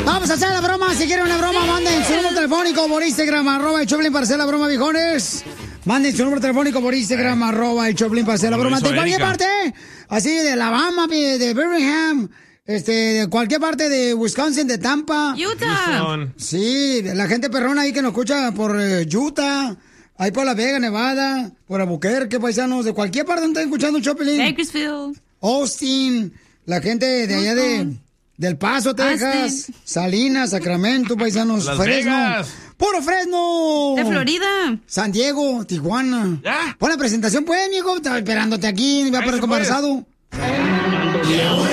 Vamos a hacer la broma. Si quieren una broma, manden su número telefónico por Instagram, @el Choplin para hacer la broma, viejones. Manden su número telefónico por Instagram, @el Choplin para hacer la broma. De cualquier parte, así de Alabama, de Birmingham, de cualquier parte de Wisconsin, de Tampa. Utah. Sí, la gente perrona ahí que nos escucha por Utah. Ahí por Las Vegas, Nevada, por Albuquerque, paisanos, de cualquier parte donde estén escuchando Choplin. Bakersfield. Austin, la gente de allá del Paso, Texas, Salinas, Sacramento, paisanos, Las Fresno. Vegas. ¡Puro Fresno! De Florida. San Diego, Tijuana. ¿Ya? Pon la presentación, pues, mijo. Estaba esperándote aquí, va para el conversado.